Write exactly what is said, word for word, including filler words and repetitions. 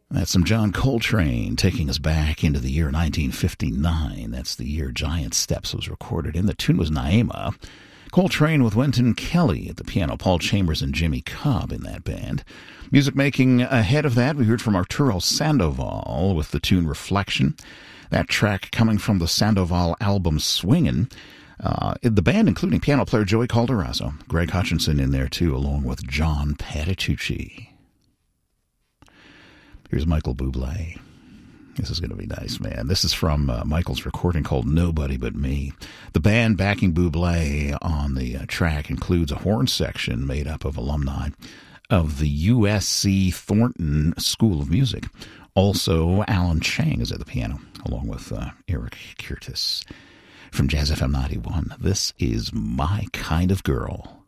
That's some John Coltrane taking us back into the year nineteen fifty-nine. That's the year Giant Steps was recorded in. The tune was Naima. Coltrane with Wynton Kelly at the piano, Paul Chambers and Jimmy Cobb in that band. Music making ahead of that, we heard from Arturo Sandoval with the tune Reflection. That track coming from the Sandoval album Swingin'. Uh, the band including piano player Joey Calderazzo, Greg Hutchinson in there too, along with John Patitucci. Here's Michael Bublé. This is going to be nice, man. This is from uh, Michael's recording called Nobody But Me. The band backing Bublé on the uh, track includes a horn section made up of alumni of the U S C Thornton School of Music. Also, Alan Chang is at the piano, along with uh, Eric Curtis. From Jazz F M ninety-one, this is My Kind of Girl.